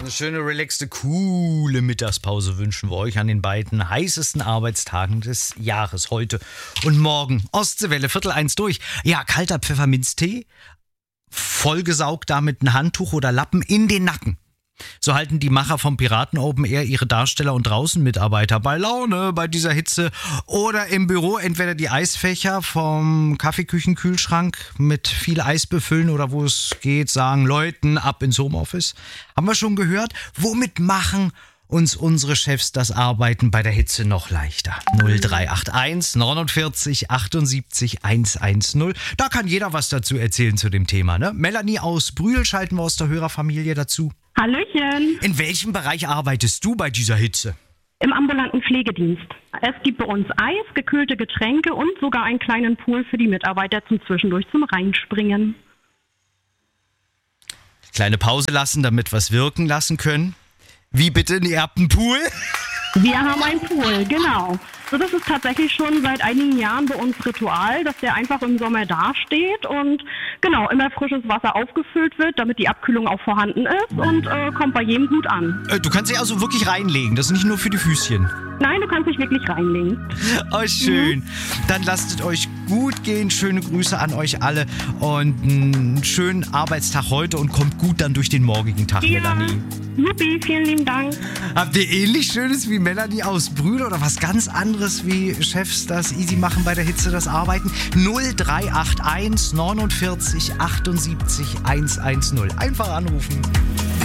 Eine schöne, relaxte, coole Mittagspause wünschen wir euch an den beiden heißesten Arbeitstagen des Jahres. Heute und morgen. Ostseewelle, 12:45 durch. Ja, kalter Pfefferminztee, vollgesaugt damit ein Handtuch oder Lappen in den Nacken. So halten die Macher vom Piraten Open Air ihre Darsteller und Draußenmitarbeiter bei Laune bei dieser Hitze. Oder im Büro entweder die Eisfächer vom Kaffeeküchenkühlschrank mit viel Eis befüllen oder wo es geht, sagen Leuten ab ins Homeoffice. Haben wir schon gehört? Womit machen uns unsere Chefs das Arbeiten bei der Hitze noch leichter? 0381 49 78 110. Da kann jeder was dazu erzählen zu dem Thema, ne? Melanie aus Brühl schalten wir aus der Hörerfamilie dazu. Hallöchen. In welchem Bereich arbeitest du bei dieser Hitze? Im ambulanten Pflegedienst. Es gibt bei uns Eis, gekühlte Getränke und sogar einen kleinen Pool für die Mitarbeiter zwischendurch zum Reinspringen. Kleine Pause lassen, damit wir es wirken lassen können. Wie bitte, ihr habt einen Pool? Wir haben einen Pool, genau. So, das ist tatsächlich schon seit einigen Jahren bei uns Ritual, dass der einfach im Sommer dasteht und genau, immer frisches Wasser aufgefüllt wird, damit die Abkühlung auch vorhanden ist und kommt bei jedem gut an. Du kannst dich also wirklich reinlegen, das ist nicht nur für die Füßchen. Nein, du kannst dich wirklich reinlegen. Oh, schön. Dann lasst es euch gut gehen. Schöne Grüße an euch alle und einen schönen Arbeitstag heute und kommt gut dann durch den morgigen Tag, Ja. Melanie. Juppie, vielen lieben Dank. Habt ihr ähnlich Schönes wie Melanie aus Brühl oder was ganz anderes, wie Chefs das easy machen bei der Hitze, das Arbeiten? 0381 49 78 110. Einfach anrufen.